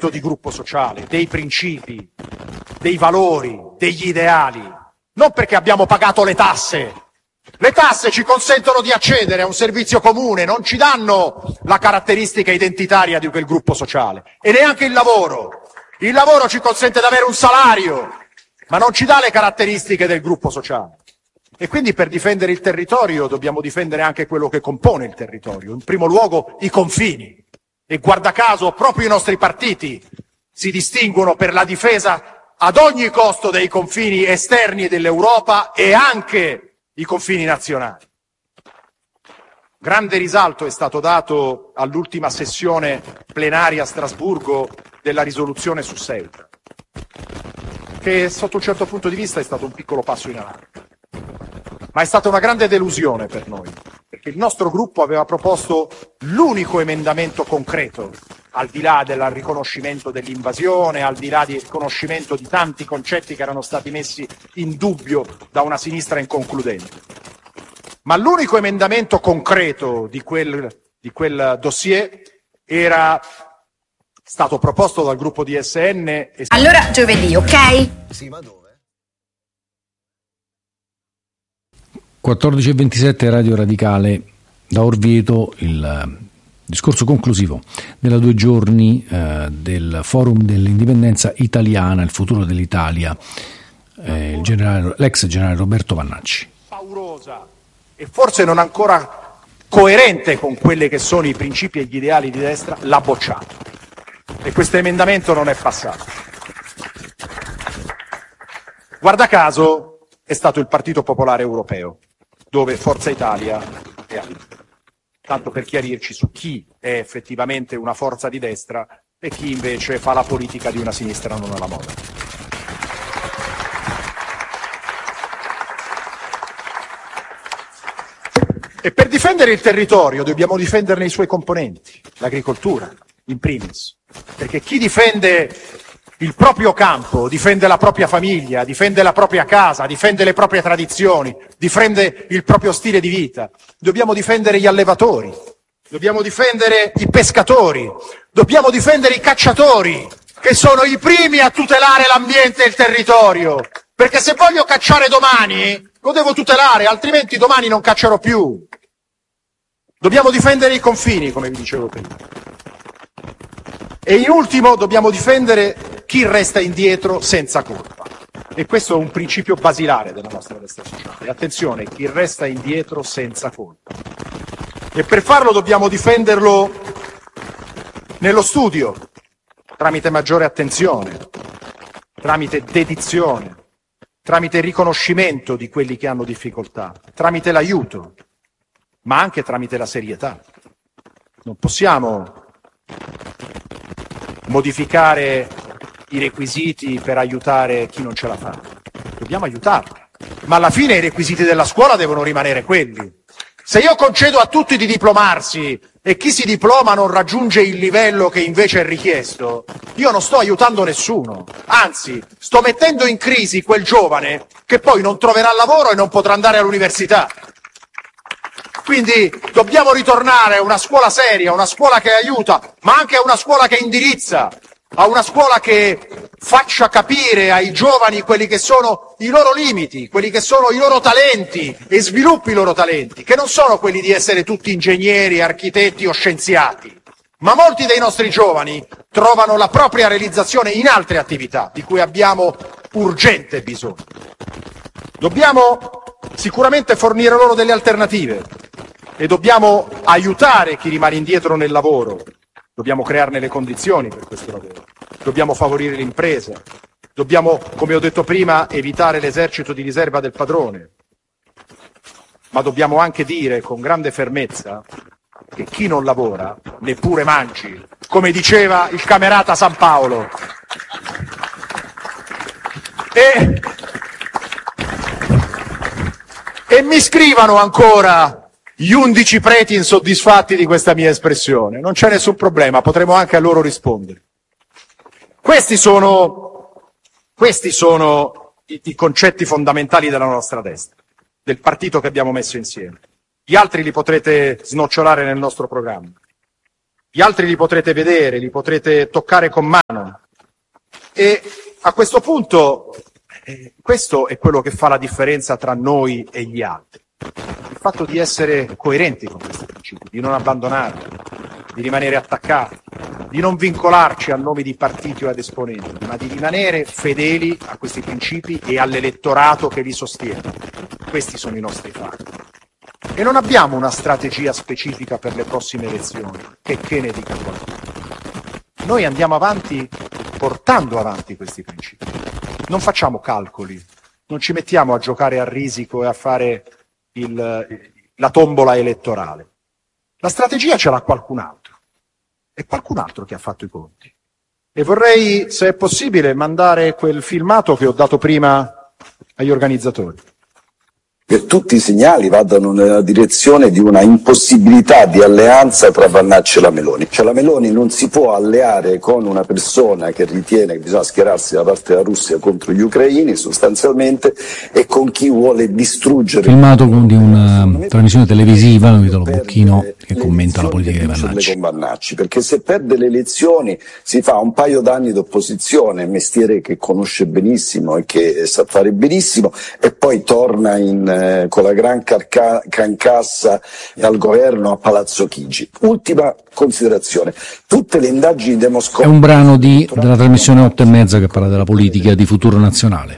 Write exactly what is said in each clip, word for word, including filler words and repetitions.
concetto di gruppo sociale, dei principi, dei valori, degli ideali, non perché abbiamo pagato le tasse. Le tasse ci consentono di accedere a un servizio comune, non ci danno la caratteristica identitaria di quel gruppo sociale, e neanche il lavoro. Il lavoro ci consente di avere un salario, ma non ci dà le caratteristiche del gruppo sociale. E quindi per difendere il territorio dobbiamo difendere anche quello che compone il territorio, in primo luogo i confini. E guarda caso proprio i nostri partiti si distinguono per la difesa ad ogni costo dei confini esterni dell'Europa e anche i confini nazionali. Grande risalto è stato dato all'ultima sessione plenaria a Strasburgo della risoluzione su Ceuta, che sotto un certo punto di vista è stato un piccolo passo in avanti. Ma è stata una grande delusione per noi, perché il nostro gruppo aveva proposto l'unico emendamento concreto, al di là del riconoscimento dell'invasione, al di là del riconoscimento di tanti concetti che erano stati messi in dubbio da una sinistra inconcludente. Ma l'unico emendamento concreto di quel, di quel dossier era stato proposto dal gruppo D S N. E... Allora giovedì, ok? Sì, ma dove? quattordici e ventisette Radio Radicale, da Orvieto il discorso conclusivo della due giorni eh, del Forum dell'Indipendenza Italiana, il futuro dell'Italia, eh, il generale, l'ex generale Roberto Vannacci. Paurosa e forse non ancora coerente con quelli che sono i principi e gli ideali di destra, l'ha bocciato. E questo emendamento non è passato. Guarda caso è stato il Partito Popolare Europeo, dove Forza Italia è altro. Tanto per chiarirci su chi è effettivamente una forza di destra e chi invece fa la politica di una sinistra non alla moda. E per difendere il territorio dobbiamo difenderne i suoi componenti, l'agricoltura in primis, perché chi difende il proprio campo, difende la propria famiglia, difende la propria casa, difende le proprie tradizioni, difende il proprio stile di vita. Dobbiamo difendere gli allevatori, dobbiamo difendere i pescatori, dobbiamo difendere i cacciatori, che sono i primi a tutelare l'ambiente e il territorio. Perché se voglio cacciare domani, lo devo tutelare, altrimenti domani non caccerò più. Dobbiamo difendere i confini, come vi dicevo prima. E in ultimo dobbiamo difendere chi resta indietro senza colpa. E questo è un principio basilare della nostra destra sociale. Attenzione, chi resta indietro senza colpa. E per farlo dobbiamo difenderlo nello studio, tramite maggiore attenzione, tramite dedizione, tramite il riconoscimento di quelli che hanno difficoltà, tramite l'aiuto, ma anche tramite la serietà. Non possiamo modificare i requisiti per aiutare chi non ce la fa. Dobbiamo aiutarli, ma alla fine i requisiti della scuola devono rimanere quelli. Se io concedo a tutti di diplomarsi e chi si diploma non raggiunge il livello che invece è richiesto, io non sto aiutando nessuno, anzi sto mettendo in crisi quel giovane che poi non troverà lavoro e non potrà andare all'università. Quindi dobbiamo ritornare a una scuola seria, una scuola che aiuta, ma anche a una scuola che indirizza, a una scuola che faccia capire ai giovani quelli che sono i loro limiti, quelli che sono i loro talenti e sviluppi i loro talenti, che non sono quelli di essere tutti ingegneri, architetti o scienziati, ma molti dei nostri giovani trovano la propria realizzazione in altre attività di cui abbiamo urgente bisogno. Dobbiamo sicuramente fornire loro delle alternative e dobbiamo aiutare chi rimane indietro nel lavoro. Dobbiamo crearne le condizioni per questo lavoro, dobbiamo favorire l'impresa, dobbiamo, come ho detto prima, evitare l'esercito di riserva del padrone, ma dobbiamo anche dire con grande fermezza che chi non lavora neppure mangi, come diceva il camerata San Paolo. E, e mi scrivano ancora gli undici preti insoddisfatti di questa mia espressione. Non c'è nessun problema, potremo anche a loro rispondere. Questi sono, questi sono i, i concetti fondamentali della nostra destra, del partito che abbiamo messo insieme. Gli altri li potrete snocciolare nel nostro programma. gli altri li potrete vedere, li potrete toccare con mano. E a questo punto, eh, questo è quello che fa la differenza tra noi e gli altri. Il fatto di essere coerenti con questi principi, di non abbandonarli, di rimanere attaccati, di non vincolarci a nomi di partiti o ad esponenti, ma di rimanere fedeli a questi principi e all'elettorato che li sostiene. Questi sono i nostri fatti. E non abbiamo una strategia specifica per le prossime elezioni, che che ne dica qualcuno. Noi andiamo avanti portando avanti questi principi. Non facciamo calcoli, non ci mettiamo a giocare a risico e a fare il, la tombola elettorale. La strategia ce l'ha qualcun altro. È qualcun altro che ha fatto i conti. E vorrei, se è possibile, mandare quel filmato che ho dato prima agli organizzatori. Che tutti i segnali vadano nella direzione di una impossibilità di alleanza tra Vannacci e la Meloni. Cioè la Meloni non si può alleare con una persona che ritiene che bisogna schierarsi da parte della Russia contro gli ucraini sostanzialmente e con chi vuole distruggere. Filmato di una trasmissione televisiva, Vittorio Bocchino che commenta la politica di Vannacci. Con Vannacci. Perché se perde le elezioni si fa un paio d'anni d'opposizione, mestiere che conosce benissimo e che sa fare benissimo, e poi torna in con la gran carca- cancassa al governo a Palazzo Chigi. Ultima considerazione, tutte le indagini demoscopiche. È un brano di, della trasmissione otto e mezza che parla della politica di Futuro Nazionale.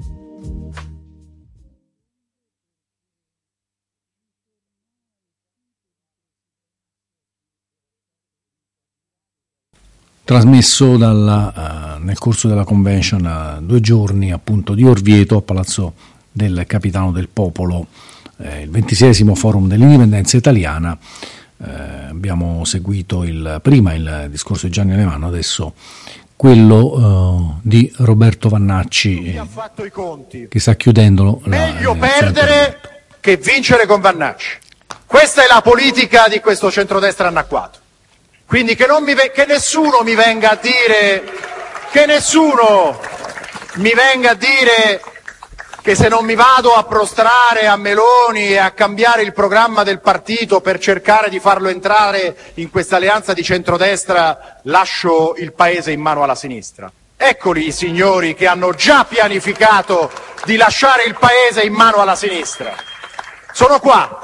Trasmesso dalla, uh, nel corso della convention uh, due giorni appunto di Orvieto a Palazzo del Capitano del Popolo, eh, il ventiseiesimo forum dell'indipendenza italiana. Eh, abbiamo seguito il, prima il discorso di Gianni Alemanno, adesso quello eh, di Roberto Vannacci, eh, fatto i conti. Che sta chiudendo. Meglio la, perdere che vincere con Vannacci. Questa è la politica di questo centrodestra anacquato. Quindi che, non mi, che nessuno mi venga a dire, che nessuno mi venga a dire che se non mi vado a prostrare a Meloni e a cambiare il programma del partito per cercare di farlo entrare in questa alleanza di centrodestra, lascio il paese in mano alla sinistra. Eccoli i signori che hanno già pianificato di lasciare il paese in mano alla sinistra. Sono qua.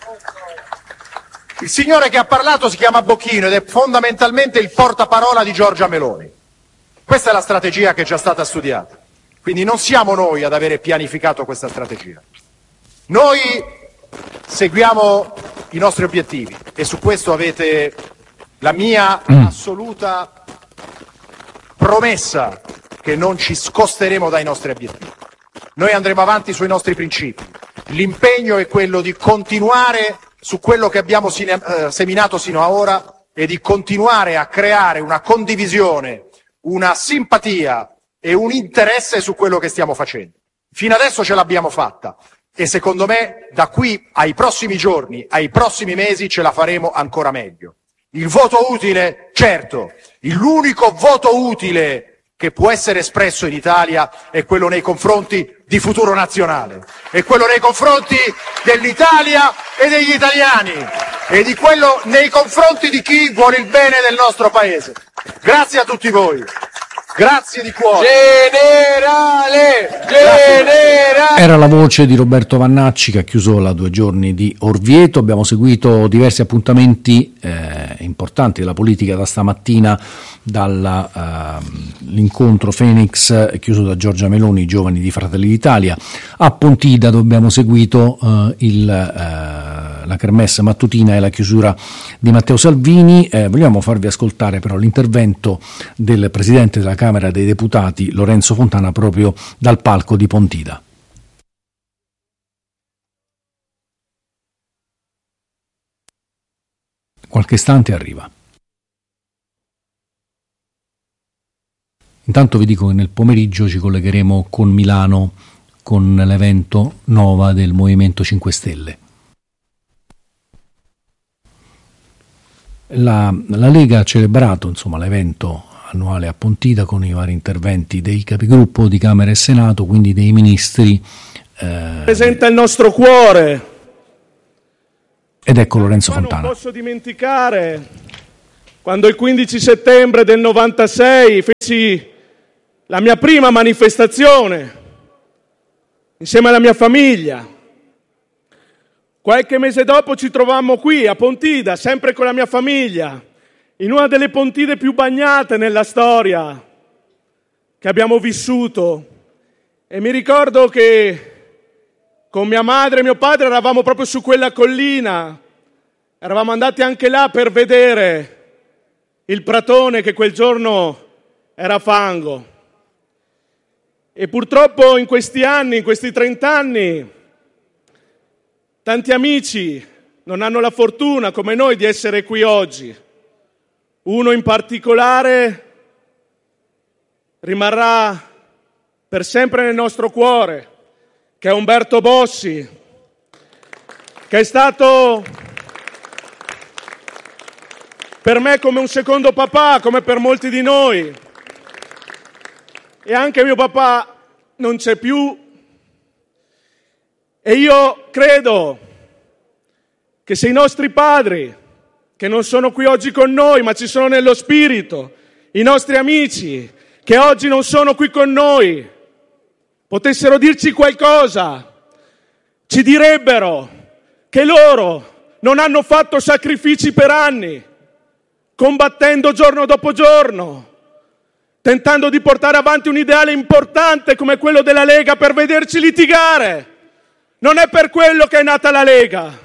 Il signore che ha parlato si chiama Bocchino ed è fondamentalmente il portaparola di Giorgia Meloni. Questa è la strategia che è già stata studiata. Quindi non siamo noi ad avere pianificato questa strategia. Noi seguiamo i nostri obiettivi e su questo avete la mia assoluta promessa che non ci scosteremo dai nostri obiettivi. Noi andremo avanti sui nostri principi. L'impegno è quello di continuare su quello che abbiamo seminato sino ad ora e di continuare a creare una condivisione, una simpatia e un interesse su quello che stiamo facendo. Fino adesso ce l'abbiamo fatta e secondo me da qui ai prossimi giorni, ai prossimi mesi ce la faremo ancora meglio. Il voto utile, certo, l'unico voto utile che può essere espresso in Italia è quello nei confronti di Futuro Nazionale, è quello nei confronti dell'Italia e degli italiani e di quello nei confronti di chi vuole il bene del nostro paese. Grazie a tutti voi. Grazie di cuore. Generale, generale. Era la voce di Roberto Vannacci che ha chiuso la due giorni di Orvieto. Abbiamo seguito diversi appuntamenti eh, importanti della politica da stamattina, dall'incontro uh, Phoenix chiuso da Giorgia Meloni, i giovani di Fratelli d'Italia. A Pontida dove abbiamo seguito uh, il, uh, la kermesse mattutina e la chiusura di Matteo Salvini. Eh, vogliamo farvi ascoltare però l'intervento del Presidente della Camera dei Deputati Lorenzo Fontana proprio dal palco di Pontida. Qualche istante arriva. Intanto vi dico che nel pomeriggio ci collegheremo con Milano con l'evento Nova del Movimento cinque Stelle. La, la Lega ha celebrato insomma l'evento annuale a Pontida con i vari interventi dei capigruppo di Camera e Senato, quindi dei ministri. Eh, Presenta il nostro cuore. Ed ecco Lorenzo Fontana. Non posso dimenticare quando il quindici settembre del novantasei feci la mia prima manifestazione insieme alla mia famiglia. Qualche mese dopo ci trovammo qui a Pontida, sempre con la mia famiglia, in una delle Pontide più bagnate nella storia che abbiamo vissuto. E mi ricordo che con mia madre e mio padre eravamo proprio su quella collina, eravamo andati anche là per vedere il pratone che quel giorno era fango. E purtroppo in questi anni, in questi trent'anni, tanti amici non hanno la fortuna, come noi, di essere qui oggi. Uno in particolare rimarrà per sempre nel nostro cuore, che è Umberto Bossi, che è stato per me come un secondo papà, come per molti di noi. E anche mio papà non c'è più. E io credo che se i nostri padri, che non sono qui oggi con noi, ma ci sono nello spirito, i nostri amici, che oggi non sono qui con noi, potessero dirci qualcosa, ci direbbero che loro non hanno fatto sacrifici per anni, combattendo giorno dopo giorno, tentando di portare avanti un ideale importante come quello della Lega per vederci litigare. Non è per quello che è nata la Lega.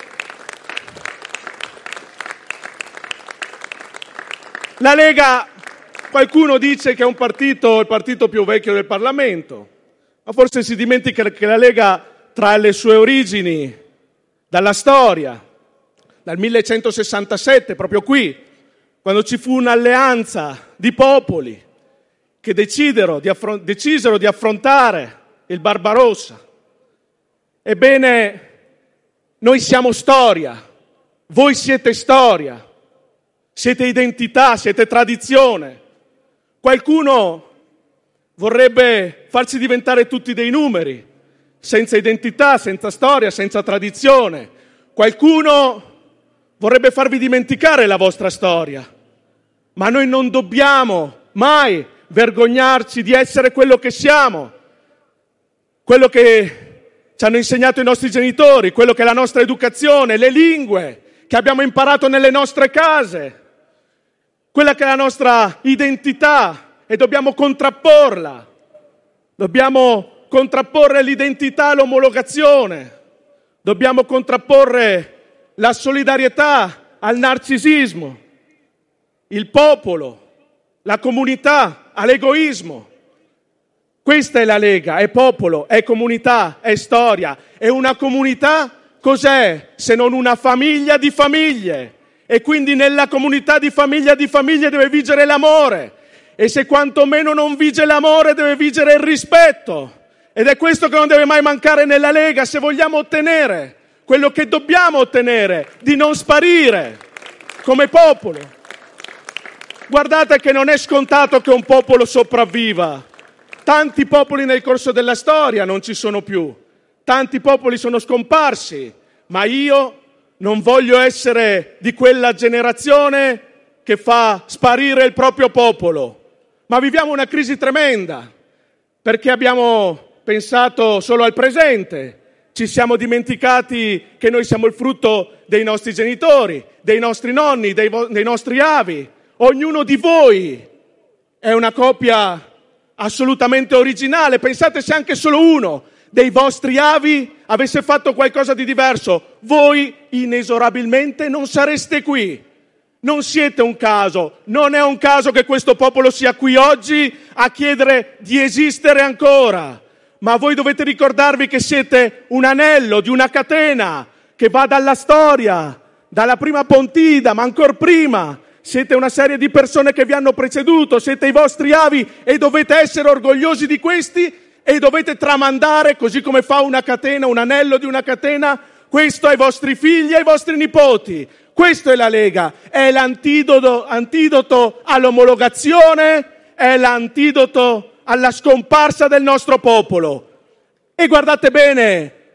La Lega, qualcuno dice che è un partito, il partito più vecchio del Parlamento, ma forse si dimentica che la Lega trae le sue origini dalla storia, dal millecentosessantasette, proprio qui, quando ci fu un'alleanza di popoli che decisero di, affron- decisero di affrontare il Barbarossa. Ebbene, noi siamo storia, voi siete storia, siete identità, siete tradizione. Qualcuno vorrebbe farci diventare tutti dei numeri, senza identità, senza storia, senza tradizione. Qualcuno vorrebbe farvi dimenticare la vostra storia, ma noi non dobbiamo mai vergognarci di essere quello che siamo, quello che ci hanno insegnato i nostri genitori, quello che è la nostra educazione, le lingue che abbiamo imparato nelle nostre case, quella che è la nostra identità, e dobbiamo contrapporla. Dobbiamo contrapporre l'identità all'omologazione, dobbiamo contrapporre la solidarietà al narcisismo, il popolo, la comunità all'egoismo. Questa è la Lega, è popolo, è comunità, è storia. E una comunità cos'è se non una famiglia di famiglie? E quindi nella comunità di famiglia di famiglie deve vigere l'amore. E se quantomeno non vige l'amore, deve vigere il rispetto. Ed è questo che non deve mai mancare nella Lega se vogliamo ottenere quello che dobbiamo ottenere, di non sparire come popolo. Guardate che non è scontato che un popolo sopravviva. Tanti popoli nel corso della storia non ci sono più, tanti popoli sono scomparsi, ma io non voglio essere di quella generazione che fa sparire il proprio popolo. Ma viviamo una crisi tremenda, perché abbiamo pensato solo al presente, ci siamo dimenticati che noi siamo il frutto dei nostri genitori, dei nostri nonni, dei, vo- dei nostri avi. Ognuno di voi è una copia assolutamente originale. Pensate se anche solo uno dei vostri avi avesse fatto qualcosa di diverso, voi inesorabilmente non sareste qui. Non siete un caso, non è un caso che questo popolo sia qui oggi a chiedere di esistere ancora, ma voi dovete ricordarvi che siete un anello di una catena che va dalla storia, dalla prima Pontida, ma ancor prima. Siete una serie di persone che vi hanno preceduto, siete i vostri avi e dovete essere orgogliosi di questi e dovete tramandare, così come fa una catena, un anello di una catena, questo ai vostri figli e ai vostri nipoti. Questo è la Lega, è l'antidoto antidoto all'omologazione, è l'antidoto alla scomparsa del nostro popolo. E guardate bene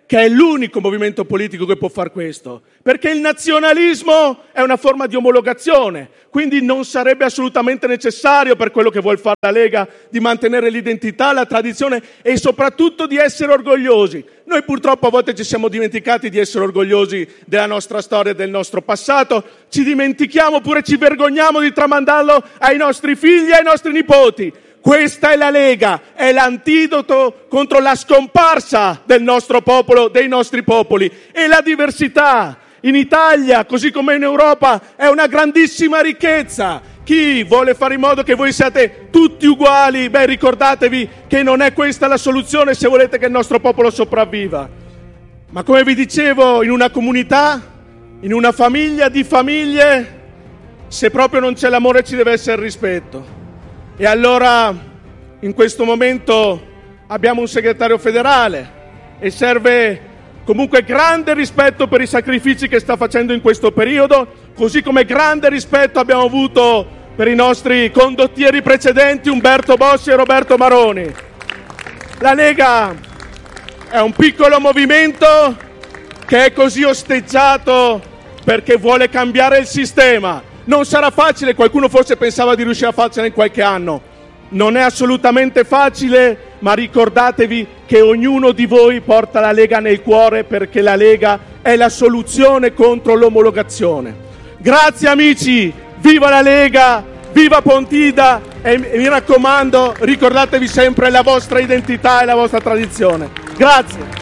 che è l'unico movimento politico che può far questo, perché il nazionalismo è una forma di omologazione, quindi non sarebbe assolutamente necessario, per quello che vuol fare la Lega, di mantenere l'identità, la tradizione e soprattutto di essere orgogliosi. Noi purtroppo a volte ci siamo dimenticati di essere orgogliosi della nostra storia e del nostro passato, ci dimentichiamo oppure ci vergogniamo di tramandarlo ai nostri figli e ai nostri nipoti. Questa è la Lega, è l'antidoto contro la scomparsa del nostro popolo, dei nostri popoli. E la diversità in Italia, così come in Europa, è una grandissima ricchezza. Chi vuole fare in modo che voi siate tutti uguali, beh, ricordatevi che non è questa la soluzione se volete che il nostro popolo sopravviva. Ma come vi dicevo, in una comunità, in una famiglia di famiglie, se proprio non c'è l'amore ci deve essere il rispetto. E allora in questo momento abbiamo un segretario federale e serve comunque grande rispetto per i sacrifici che sta facendo in questo periodo, così come grande rispetto abbiamo avuto per i nostri condottieri precedenti Umberto Bossi e Roberto Maroni. La Lega è un piccolo movimento che è così osteggiato perché vuole cambiare il sistema. Non sarà facile, qualcuno forse pensava di riuscire a farcela in qualche anno. Non è assolutamente facile, ma ricordatevi che ognuno di voi porta la Lega nel cuore, perché la Lega è la soluzione contro l'omologazione. Grazie amici, viva la Lega, viva Pontida e mi raccomando, ricordatevi sempre la vostra identità e la vostra tradizione. Grazie.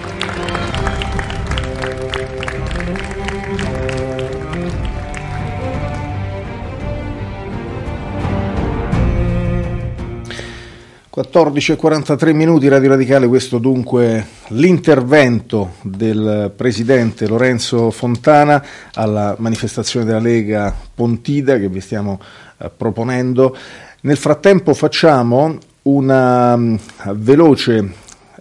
quattordici e quarantatré minuti, Radio Radicale, questo dunque l'intervento del presidente Lorenzo Fontana alla manifestazione della Lega Pontida che vi stiamo eh, proponendo. Nel frattempo facciamo una um, veloce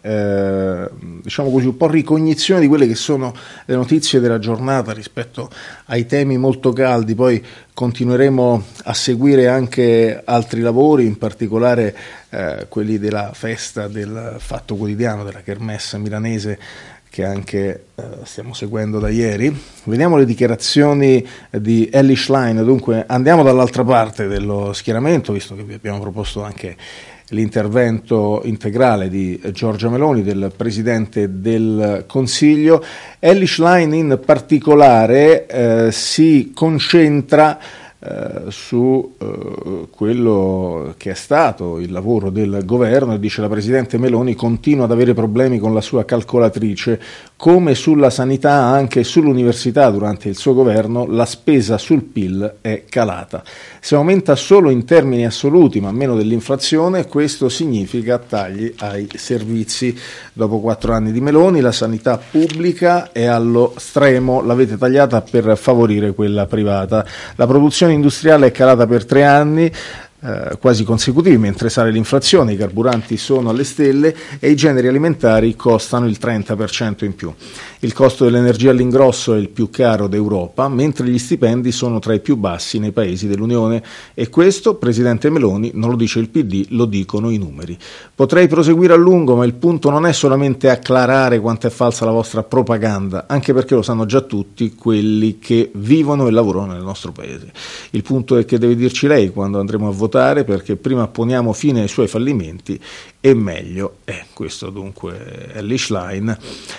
Eh, diciamo così, un po' ricognizione di quelle che sono le notizie della giornata rispetto ai temi molto caldi. Poi continueremo a seguire anche altri lavori, in particolare eh, quelli della festa del Fatto Quotidiano, della Kermesse milanese, che anche eh, stiamo seguendo da ieri. Vediamo le dichiarazioni di Elly Schlein. Dunque andiamo dall'altra parte dello schieramento, visto che vi abbiamo proposto anche l'intervento integrale di Giorgia Meloni, del Presidente del Consiglio. Elly Schlein in particolare eh, si concentra eh, su eh, quello che è stato il lavoro del governo e dice: la Presidente Meloni continua ad avere problemi con la sua calcolatrice, come sulla sanità anche sull'università durante il suo governo la spesa sul P I L è calata. Se aumenta solo in termini assoluti ma meno dell'inflazione, questo significa tagli ai servizi. Dopo quattro anni di Meloni la sanità pubblica è allo stremo, l'avete tagliata per favorire quella privata. La produzione industriale è calata per tre anni Eh, quasi consecutivi, mentre sale l'inflazione, i carburanti sono alle stelle e i generi alimentari costano il trenta per cento in più. Il costo dell'energia all'ingrosso è il più caro d'Europa, mentre gli stipendi sono tra i più bassi nei paesi dell'Unione, e questo, Presidente Meloni, non lo dice il P D, lo dicono i numeri. Potrei proseguire a lungo, ma il punto non è solamente acclarare quanto è falsa la vostra propaganda, anche perché lo sanno già tutti quelli che vivono e lavorano nel nostro paese. Il punto è che deve dirci lei quando andremo a votare, perché prima poniamo fine ai suoi fallimenti e meglio è. Questo dunque è Elly Schlein,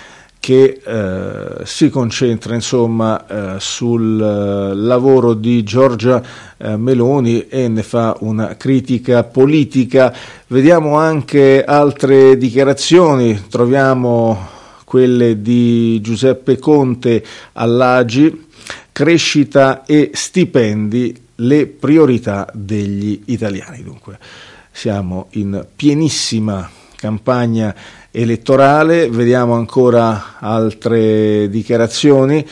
che eh, si concentra insomma eh, sul eh, lavoro di Giorgia eh, Meloni e ne fa una critica politica. Vediamo anche altre dichiarazioni, troviamo quelle di Giuseppe Conte all'A G I: crescita e stipendi, le priorità degli italiani. Dunque siamo in pienissima campagna elettorale. Vediamo ancora altre dichiarazioni,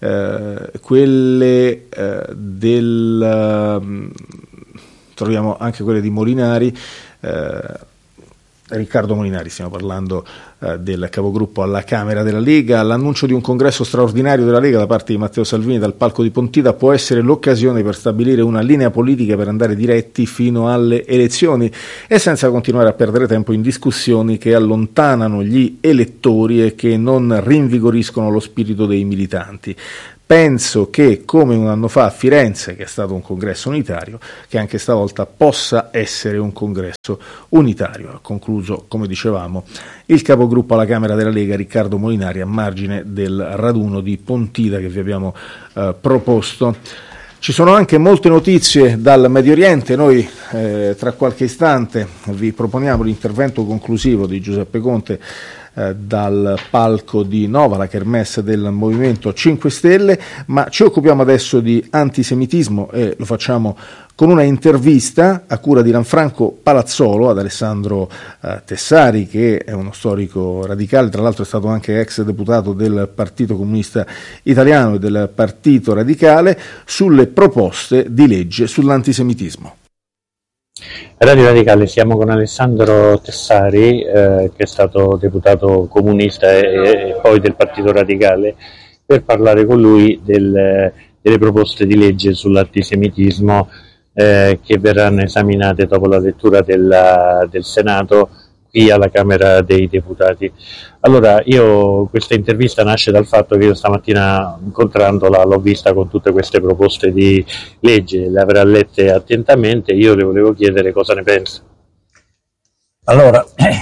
eh, quelle eh, del eh, troviamo anche quelle di Molinari, eh, Riccardo Molinari, stiamo parlando eh, del capogruppo alla Camera della Lega. L'annuncio di un congresso straordinario della Lega da parte di Matteo Salvini dal palco di Pontida può essere l'occasione per stabilire una linea politica per andare diretti fino alle elezioni e senza continuare a perdere tempo in discussioni che allontanano gli elettori e che non rinvigoriscono lo spirito dei militanti. Penso che, come un anno fa a Firenze, che è stato un congresso unitario, che anche stavolta possa essere un congresso unitario. Ha concluso, come dicevamo, il capogruppo alla Camera della Lega, Riccardo Molinari, a margine del raduno di Pontida che vi abbiamo eh, proposto. Ci sono anche molte notizie dal Medio Oriente. Noi eh, tra qualche istante vi proponiamo l'intervento conclusivo di Giuseppe Conte dal palco di Nova, la kermesse del Movimento cinque Stelle, ma ci occupiamo adesso di antisemitismo e lo facciamo con una intervista a cura di Lanfranco Palazzolo ad Alessandro eh, Tessari, che è uno storico radicale, tra l'altro è stato anche ex deputato del Partito Comunista Italiano e del Partito Radicale, sulle proposte di legge sull'antisemitismo. Radio Radicale, siamo con Alessandro Tessari, eh, che è stato deputato comunista e, e poi del Partito Radicale, per parlare con lui del, delle proposte di legge sull'antisemitismo eh, che verranno esaminate dopo la lettura della, del Senato qui alla Camera dei Deputati. Allora, io questa intervista nasce dal fatto che io stamattina, incontrandola, l'ho vista con tutte queste proposte di legge, le avrà lette attentamente. Io le volevo chiedere cosa ne pensa. Allora,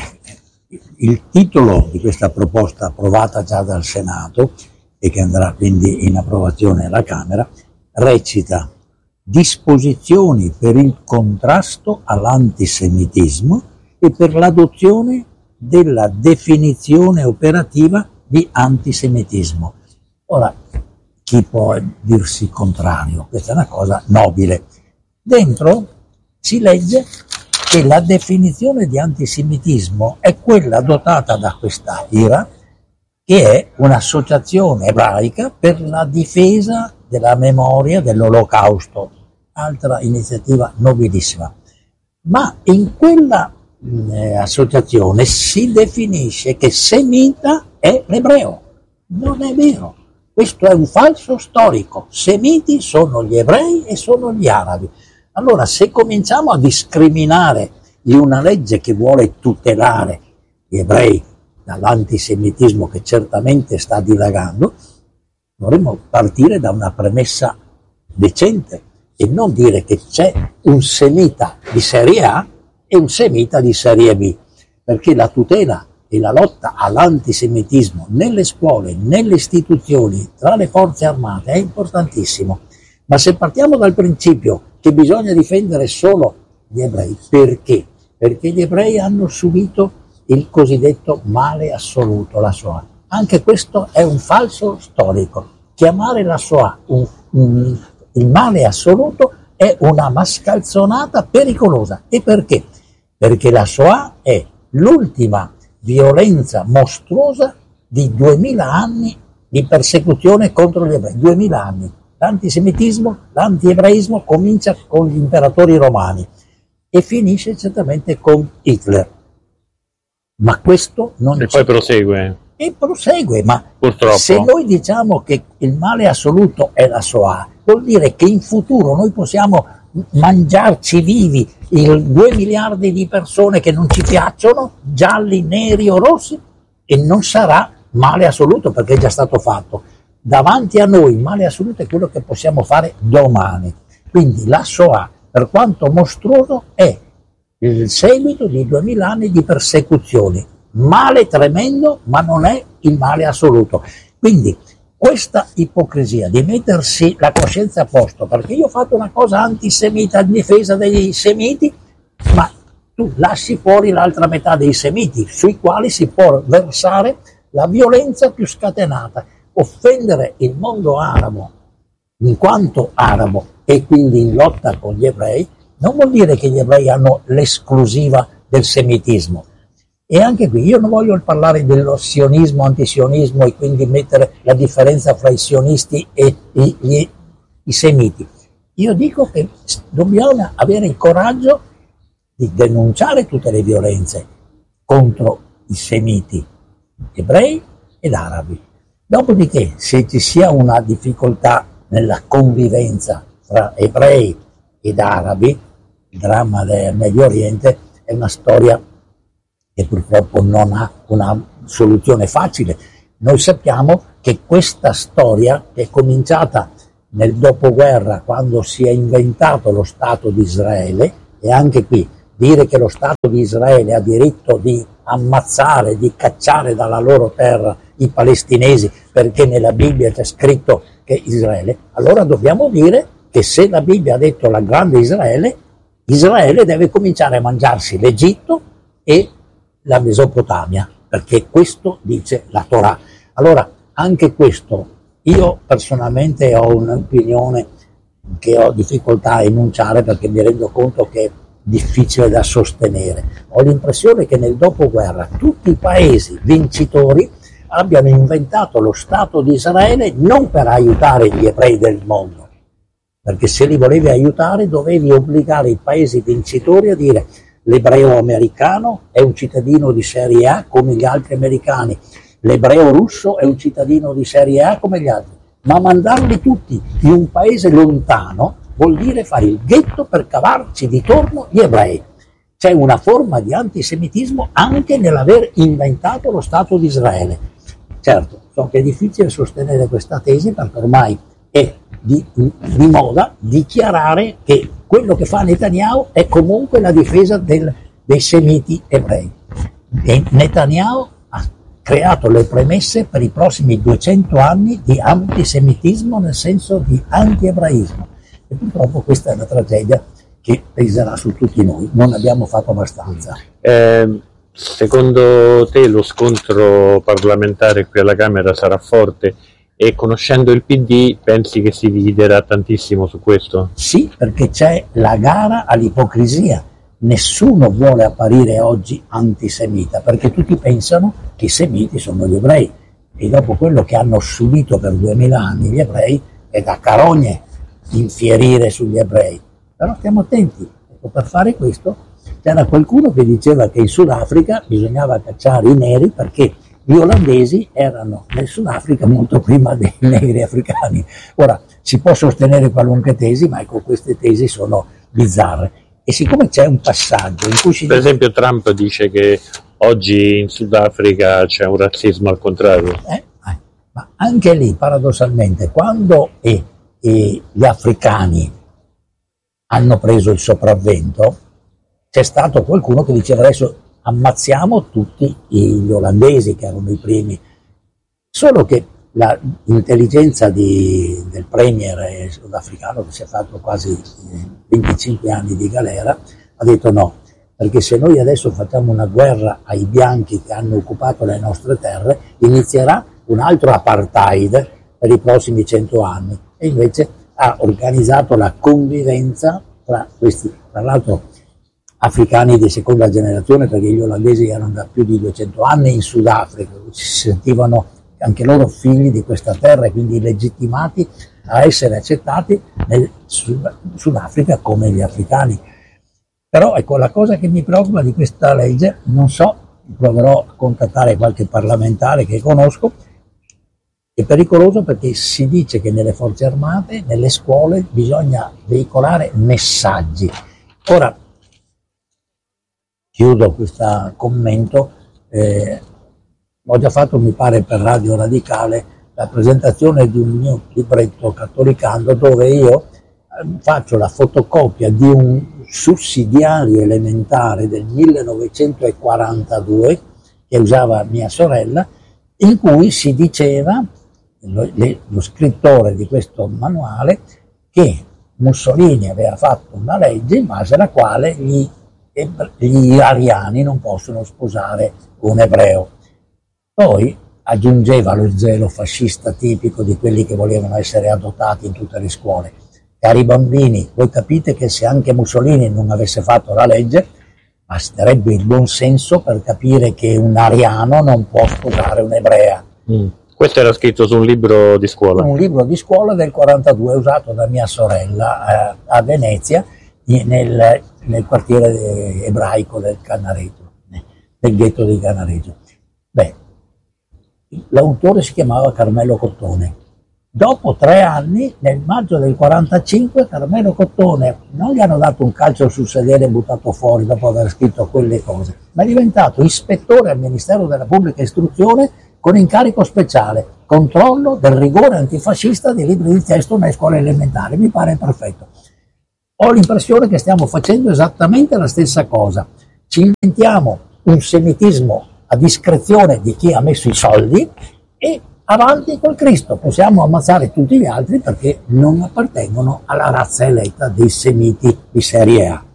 il titolo di questa proposta approvata già dal Senato e che andrà quindi in approvazione alla Camera recita: disposizioni per il contrasto all'antisemitismo e per l'adozione della definizione operativa di antisemitismo. Ora, chi può dirsi contrario? Questa è una cosa nobile. Dentro si legge che la definizione di antisemitismo è quella adottata da questa I R A, che è un'associazione ebraica per la difesa della memoria dell'Olocausto, altra iniziativa nobilissima. Ma in quella associazione si definisce che semita è l'ebreo. Non è vero, questo è un falso storico. Semiti sono gli ebrei e sono gli arabi. Allora, se cominciamo a discriminare in una legge che vuole tutelare gli ebrei dall'antisemitismo che certamente sta dilagando, dovremmo partire da una premessa decente e non dire che c'è un semita di serie A e un semita di serie B, perché la tutela e la lotta all'antisemitismo nelle scuole, nelle istituzioni, tra le forze armate è importantissimo. Ma se partiamo dal principio che bisogna difendere solo gli ebrei, perché? Perché gli ebrei hanno subito il cosiddetto male assoluto, la Shoah. Anche questo è un falso storico. Chiamare la Shoah un, un, il male assoluto è una mascalzonata pericolosa. E perché? Perché la Shoah è l'ultima violenza mostruosa di duemila anni di persecuzione contro gli ebrei. duemila anni. L'antisemitismo, l'antiebraismo comincia con gli imperatori romani e finisce certamente con Hitler. Ma questo non e c'è. Poi prosegue. E prosegue, ma purtroppo, se noi diciamo che il male assoluto è la Shoah, vuol dire che in futuro noi possiamo mangiarci vivi i due miliardi di persone che non ci piacciono, gialli, neri o rossi, e non sarà male assoluto perché è già stato fatto. Davanti a noi il male assoluto è quello che possiamo fare domani. Quindi la Shoah, per quanto mostruoso, è il seguito di duemila anni di persecuzioni. Male tremendo, ma non è il male assoluto. Quindi questa ipocrisia di mettersi la coscienza a posto, perché io ho fatto una cosa antisemita in difesa dei semiti, ma tu lasci fuori l'altra metà dei semiti, sui quali si può versare la violenza più scatenata. Offendere il mondo arabo in quanto arabo e quindi in lotta con gli ebrei non vuol dire che gli ebrei hanno l'esclusiva del semitismo. E anche qui io non voglio parlare dello sionismo, antisionismo e quindi mettere la differenza fra i sionisti e i, gli, i semiti. Io dico che dobbiamo avere il coraggio di denunciare tutte le violenze, contro i semiti ebrei ed arabi. Dopodiché, se ci sia una difficoltà nella convivenza tra ebrei ed arabi, il dramma del Medio Oriente è una storia che purtroppo non ha una soluzione facile. Noi sappiamo che questa storia è cominciata nel dopoguerra, quando si è inventato lo Stato di Israele, e anche qui dire che lo Stato di Israele ha diritto di ammazzare, di cacciare dalla loro terra i palestinesi perché nella Bibbia c'è scritto che Israele, allora dobbiamo dire che se la Bibbia ha detto la grande Israele, Israele deve cominciare a mangiarsi l'Egitto e la Mesopotamia, perché questo dice la Torah. Allora, anche questo, io personalmente ho un'opinione che ho difficoltà a enunciare perché mi rendo conto che è difficile da sostenere. Ho l'impressione che nel dopoguerra tutti i paesi vincitori abbiano inventato lo Stato di Israele non per aiutare gli ebrei del mondo, perché se li volevi aiutare dovevi obbligare i paesi vincitori a dire l'ebreo americano è un cittadino di serie A come gli altri americani, l'ebreo russo è un cittadino di serie A come gli altri, ma mandarli tutti in un paese lontano vuol dire fare il ghetto per cavarci di torno gli ebrei. C'è una forma di antisemitismo anche nell'aver inventato lo Stato di Israele. Certo, so che è difficile sostenere questa tesi perché ormai è di, di moda dichiarare che quello che fa Netanyahu è comunque la difesa del, dei semiti ebrei. E Netanyahu ha creato le premesse per i prossimi duecento anni di antisemitismo nel senso di anti-ebraismo. E purtroppo questa è una tragedia che peserà su tutti noi, non abbiamo fatto abbastanza. Eh, secondo te lo scontro parlamentare qui alla Camera sarà forte e conoscendo il P D pensi che si dividerà tantissimo su questo? Sì, perché c'è la gara all'ipocrisia. Nessuno vuole apparire oggi antisemita perché tutti pensano che i semiti sono gli ebrei e dopo quello che hanno subito per duemila anni gli ebrei è da carogne infierire sugli ebrei. Però stiamo attenti, ecco, per fare questo c'era qualcuno che diceva che in Sudafrica bisognava cacciare i neri perché gli olandesi erano nel Sudafrica molto prima dei negri africani. Ora, si può sostenere qualunque tesi, ma ecco, queste tesi sono bizzarre. E siccome c'è un passaggio in cui si... Per esempio Trump dice che oggi in Sudafrica c'è un razzismo al contrario. Eh, eh, ma anche lì, paradossalmente, quando eh, eh, gli africani hanno preso il sopravvento, c'è stato qualcuno che diceva adesso ammazziamo tutti gli olandesi che erano i primi, solo che l'intelligenza di, del premier sudafricano che si è fatto quasi venticinque anni di galera ha detto no, perché se noi adesso facciamo una guerra ai bianchi che hanno occupato le nostre terre inizierà un altro apartheid per i prossimi cento anni e invece ha organizzato la convivenza tra questi, tra l'altro africani di seconda generazione, perché gli olandesi erano da più di duecento anni in Sudafrica, si sentivano anche loro figli di questa terra e quindi legittimati a essere accettati nel Sudafrica come gli africani. Però ecco, la cosa che mi preoccupa di questa legge, non so, proverò a contattare qualche parlamentare che conosco, è pericoloso perché si dice che nelle forze armate, nelle scuole bisogna veicolare messaggi. Ora, chiudo questo commento, eh, ho già fatto mi pare per Radio Radicale la presentazione di un mio libretto cattolicando dove io eh, faccio la fotocopia di un sussidiario elementare del millenovecentoquarantadue che usava mia sorella, in cui si diceva, lo, le, lo scrittore di questo manuale, che Mussolini aveva fatto una legge in base alla quale gli gli ariani non possono sposare un ebreo. Poi aggiungeva lo zelo fascista tipico di quelli che volevano essere adottati in tutte le scuole. Cari bambini, voi capite che se anche Mussolini non avesse fatto la legge, basterebbe il buon senso per capire che un ariano non può sposare un'ebrea. Mm. Questo era scritto su un libro di scuola? Un libro di scuola del quarantadue usato da mia sorella eh, a Venezia, nel, nel quartiere ebraico del Cannareto, del ghetto di Canareggio. Beh, l'autore si chiamava Carmelo Cottone. Dopo tre anni, nel maggio del quarantacinque, Carmelo Cottone non gli hanno dato un calcio sul sedere e buttato fuori dopo aver scritto quelle cose, ma è diventato ispettore al Ministero della Pubblica Istruzione con incarico speciale, controllo del rigore antifascista dei libri di testo nelle scuole elementari. Mi pare perfetto. Ho l'impressione che stiamo facendo esattamente la stessa cosa. Ci inventiamo un semitismo a discrezione di chi ha messo i soldi e avanti col Cristo, possiamo ammazzare tutti gli altri perché non appartengono alla razza eletta dei semiti di serie A.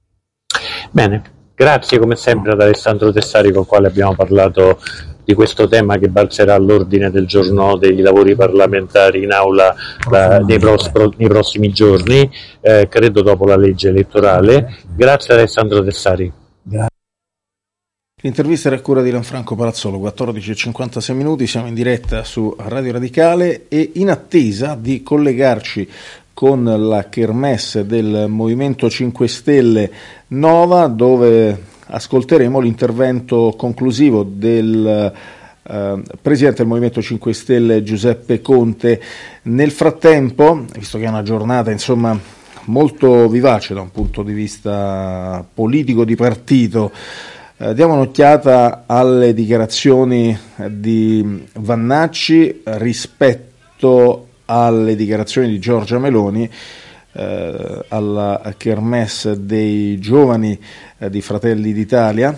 Bene, grazie come sempre ad Alessandro Tessari, con il quale abbiamo parlato di questo tema che balzerà all'ordine del giorno dei lavori parlamentari in aula la, nei, pros, pro, nei prossimi giorni, eh, credo dopo la legge elettorale. Grazie ad Alessandro Tessari. Grazie. L'intervista era a cura di Lanfranco Palazzolo, quattordici e cinquantasei minuti, siamo in diretta su Radio Radicale e in attesa di collegarci con la kermesse del Movimento cinque Stelle Nova, dove ascolteremo l'intervento conclusivo del eh, Presidente del Movimento cinque Stelle Giuseppe Conte. Nel frattempo, visto che è una giornata insomma molto vivace da un punto di vista politico di partito, Eh, diamo un'occhiata alle dichiarazioni di Vannacci rispetto alle dichiarazioni di Giorgia Meloni eh, alla kermesse dei giovani eh, di Fratelli d'Italia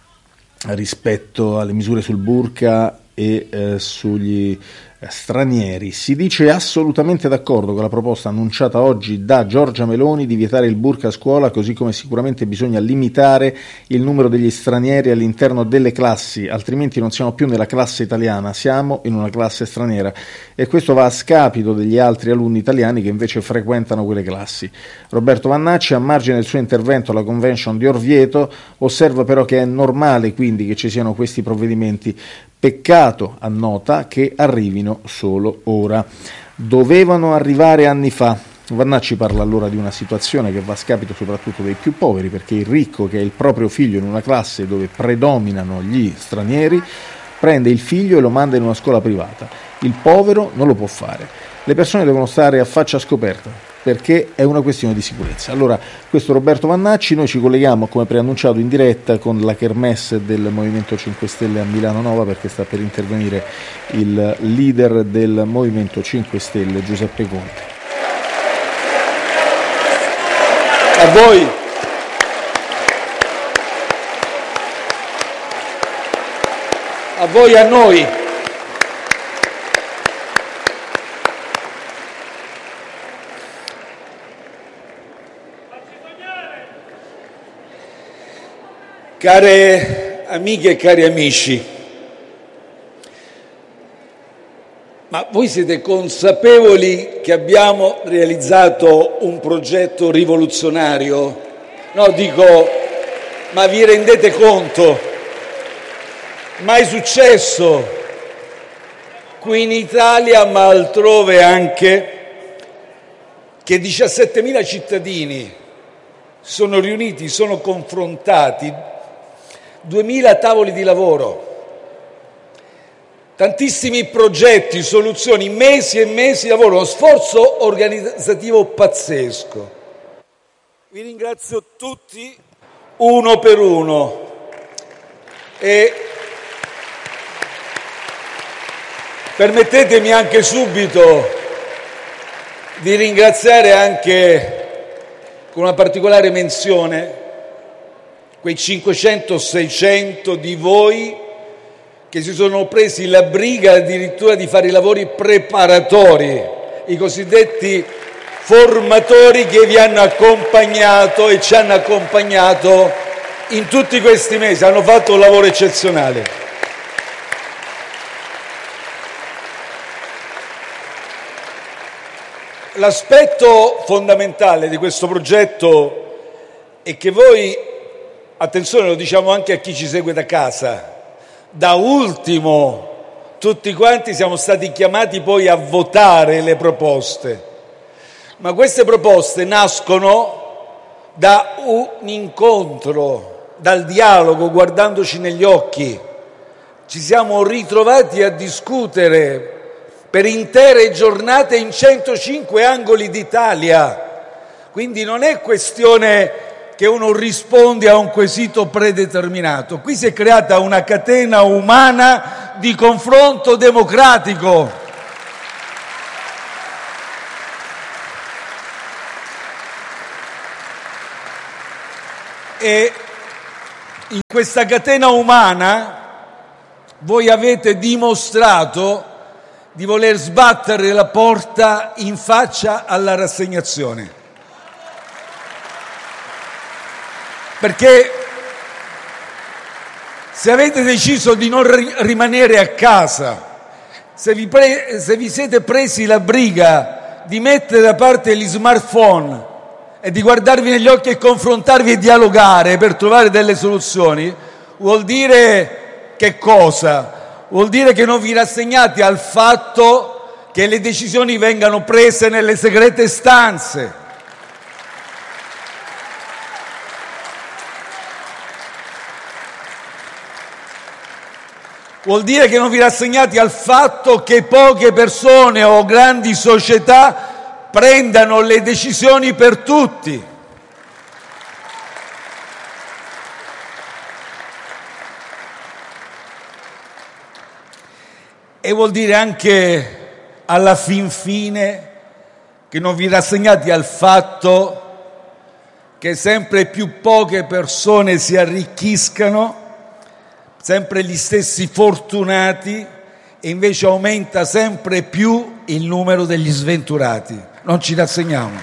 rispetto alle misure sul burqa e eh, sugli stranieri. Si dice assolutamente d'accordo con la proposta annunciata oggi da Giorgia Meloni di vietare il burqa a scuola, così come sicuramente bisogna limitare il numero degli stranieri all'interno delle classi, altrimenti non siamo più nella classe italiana, siamo in una classe straniera, e questo va a scapito degli altri alunni italiani che invece frequentano quelle classi. Roberto Vannacci, a margine del suo intervento alla convention di Orvieto, osserva però che è normale quindi che ci siano questi provvedimenti. Peccato, annota, che arrivino solo ora. Dovevano arrivare anni fa. Vannacci parla allora di una situazione che va a scapito soprattutto dei più poveri, perché il ricco che ha il proprio figlio in una classe dove predominano gli stranieri prende il figlio e lo manda in una scuola privata. Il povero non lo può fare. Le persone devono stare a faccia scoperta, perché è una questione di sicurezza. Allora, questo è Roberto Vannacci, noi ci colleghiamo come preannunciato in diretta con la kermesse del Movimento cinque Stelle a Milano Nova, perché sta per intervenire il leader del Movimento cinque Stelle, Giuseppe Conte. A voi. A voi e a noi. Care amiche e cari amici, ma voi siete consapevoli che abbiamo realizzato un progetto rivoluzionario? No, dico, ma vi rendete conto? Mai successo qui in Italia, ma altrove anche, che diciassettemila cittadini sono riuniti, sono confrontati, duemila tavoli di lavoro, tantissimi progetti, soluzioni, mesi e mesi di lavoro, uno sforzo organizzativo pazzesco. Vi ringrazio tutti uno per uno e permettetemi anche subito di ringraziare anche con una particolare menzione quei cinquecento seicento di voi che si sono presi la briga addirittura di fare i lavori preparatori, i cosiddetti formatori che vi hanno accompagnato e ci hanno accompagnato in tutti questi mesi, hanno fatto un lavoro eccezionale. L'aspetto fondamentale di questo progetto è che voi, attenzione, lo diciamo anche a chi ci segue da casa, da ultimo tutti quanti siamo stati chiamati poi a votare le proposte, ma queste proposte nascono da un incontro dal dialogo, guardandoci negli occhi, ci siamo ritrovati a discutere per intere giornate in centocinque angoli d'Italia. Quindi non è questione che uno risponde a un quesito predeterminato. Qui si è creata una catena umana di confronto democratico. E in questa catena umana voi avete dimostrato di voler sbattere la porta in faccia alla rassegnazione. Perché se avete deciso di non ri- rimanere a casa, se vi, pre- se vi siete presi la briga di mettere da parte gli smartphone e di guardarvi negli occhi e confrontarvi e dialogare per trovare delle soluzioni, vuol dire che cosa? Vuol dire che non vi rassegnate al fatto che le decisioni vengano prese nelle segrete stanze. Vuol dire che non vi rassegnate al fatto che poche persone o grandi società prendano le decisioni per tutti. E vuol dire anche, alla fin fine, che non vi rassegnate al fatto che sempre più poche persone si arricchiscano, sempre gli stessi fortunati, e invece aumenta sempre più il numero degli sventurati. Non ci rassegniamo.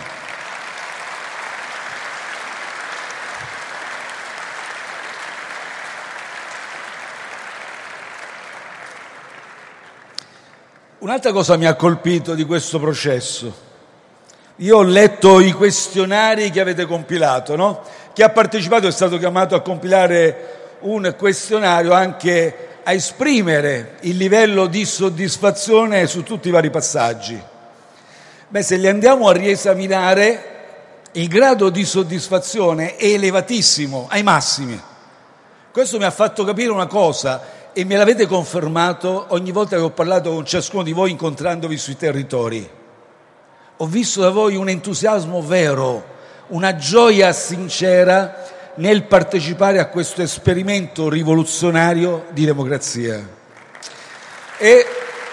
Un'altra cosa mi ha colpito di questo processo. Io ho letto i questionari che avete compilato, no? Chi ha partecipato è stato chiamato a compilare un questionario, anche a esprimere il livello di soddisfazione su tutti i vari passaggi. Beh, se li andiamo a riesaminare, il grado di soddisfazione è elevatissimo, ai massimi. Questo mi ha fatto capire una cosa, e me l'avete confermato ogni volta che ho parlato con ciascuno di voi incontrandovi sui territori. Ho visto da voi un entusiasmo vero, una gioia sincera nel partecipare a questo esperimento rivoluzionario di democrazia. E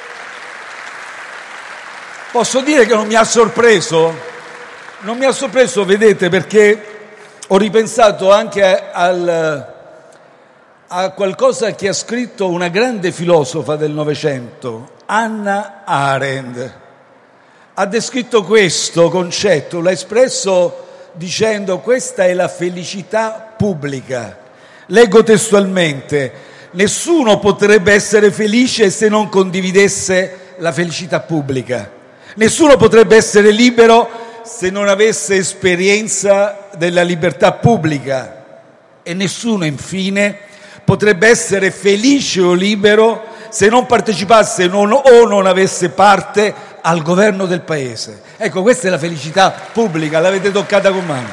posso dire che non mi ha sorpreso, non mi ha sorpreso, vedete, perché ho ripensato anche al, a qualcosa che ha scritto una grande filosofa del Novecento, Hannah Arendt. Ha descritto questo concetto, l'ha espresso dicendo: questa è la felicità pubblica. Leggo testualmente: nessuno potrebbe essere felice se non condividesse la felicità pubblica. Nessuno potrebbe essere libero se non avesse esperienza della libertà pubblica. E nessuno, infine, potrebbe essere felice o libero se non partecipasse non, o non avesse parte al governo del paese. Ecco, questa è la felicità pubblica, l'avete toccata con mano.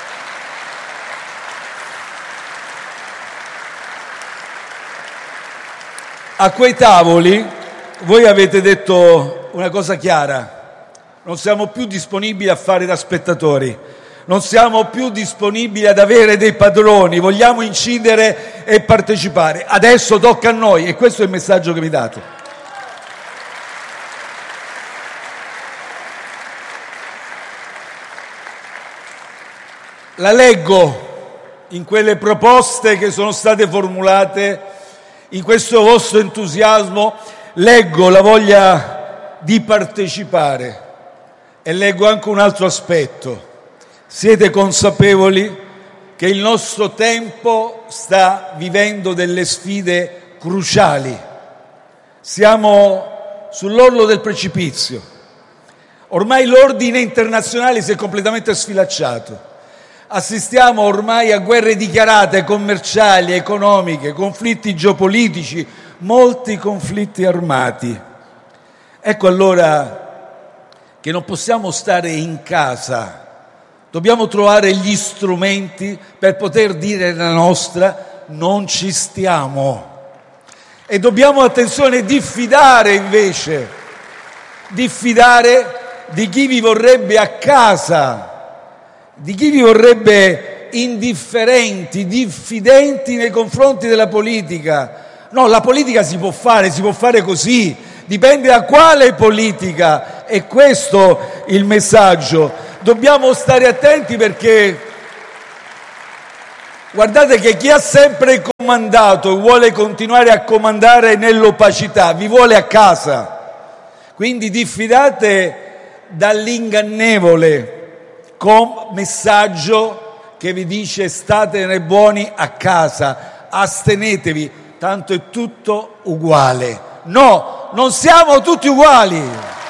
A quei tavoli voi avete detto una cosa chiara: non siamo più disponibili a fare da spettatori, non siamo più disponibili ad avere dei padroni, vogliamo incidere e partecipare. Adesso tocca a noi, e questo è il messaggio che mi date. La leggo in quelle proposte che sono state formulate, in questo vostro entusiasmo, leggo la voglia di partecipare e leggo anche un altro aspetto. Siete consapevoli che il nostro tempo sta vivendo delle sfide cruciali. Siamo sull'orlo del precipizio. Ormai l'ordine internazionale si è completamente sfilacciato. Assistiamo ormai a guerre dichiarate, commerciali, economiche, conflitti geopolitici, molti conflitti armati. Ecco allora che non possiamo stare in casa Dobbiamo trovare gli strumenti per poter dire la nostra, non ci stiamo. E dobbiamo, attenzione, diffidare invece, diffidare di chi vi vorrebbe a casa, di chi vi vorrebbe indifferenti, diffidenti nei confronti della politica. No, la politica si può fare, si può fare così, dipende da quale politica, è questo il messaggio. Dobbiamo stare attenti perché guardate che chi ha sempre comandato e vuole continuare a comandare nell'opacità vi vuole a casa. Quindi diffidate dall'ingannevole con messaggio che vi dice statene buoni a casa, astenetevi, tanto è tutto uguale. No, non siamo tutti uguali.